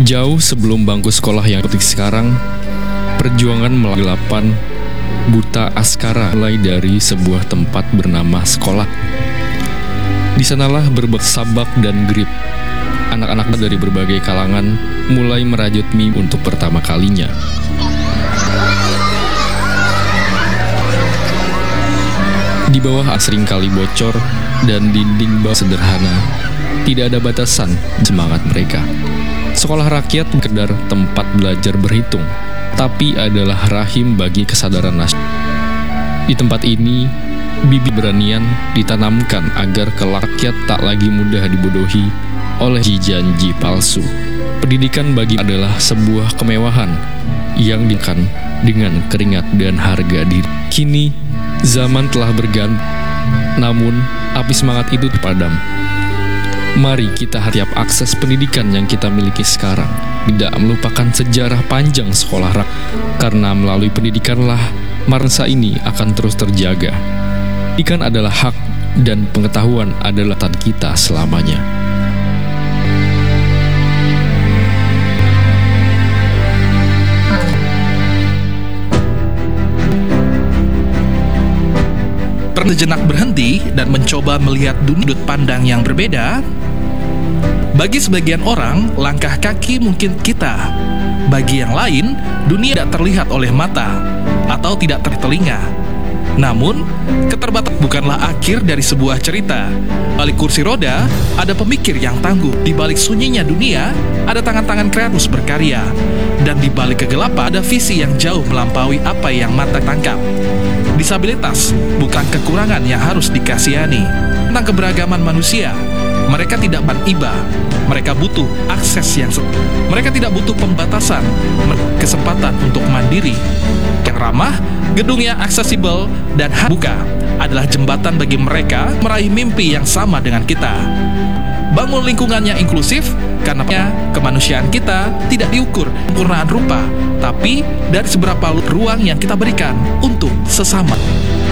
Jauh sebelum bangku sekolah yang seperti sekarang, perjuangan melawan kegelapan buta askara mulai dari sebuah tempat bernama sekolah. Di sanalah sabak dan grip. Anak-anak dari berbagai kalangan mulai merajut mimpi untuk pertama kalinya. Di bawah asring kali bocor dan dinding bawah sederhana, tidak ada batasan semangat mereka. Sekolah rakyat sekedar tempat belajar berhitung, tapi adalah rahim bagi kesadaran nasional. Di tempat ini, bibit beranian ditanamkan agar kelak rakyat tak lagi mudah dibodohi oleh janji palsu. Pendidikan bagi adalah sebuah kemewahan yang diberikan dengan keringat dan harga diri. Kini, zaman telah berganti, namun api semangat itu padam. Mari kita harap akses pendidikan yang kita miliki sekarang tidak melupakan sejarah panjang sekolah rakyat, karena melalui pendidikanlah bangsa ini akan terus terjaga. Pendidikan adalah hak dan pengetahuan adalah tangan kita selamanya. Sejenak berhenti dan mencoba melihat dunia sudut pandang yang berbeda. Bagi sebagian orang, langkah kaki mungkin kita. Bagi yang lain, dunia tidak terlihat oleh mata atau tidak tertelinga. Namun, keterbatasan bukanlah akhir dari sebuah cerita. Balik kursi roda, ada pemikir yang tangguh. Di balik sunyinya dunia, ada tangan-tangan kreatif berkarya. Dan di balik kegelapan, ada visi yang jauh melampaui apa yang mata tangkap. Disabilitas bukan kekurangan yang harus dikasihani. Tentang keberagaman manusia, mereka tidak iba. Mereka butuh akses yang mereka tidak butuh pembatasan, kesempatan untuk mandiri yang ramah, gedung yang aksesibel dan buka adalah jembatan bagi mereka meraih mimpi yang sama dengan kita. Bangun lingkungan yang inklusif, karena kemanusiaan kita tidak diukur sempurnaan rupa, tapi dari seberapa ruang yang kita berikan untuk sesama.